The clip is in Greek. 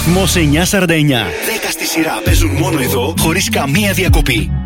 Ρυθμός 949. 10 στη σειρά παίζουν μόνο εδώ, χωρίς καμία διακοπή.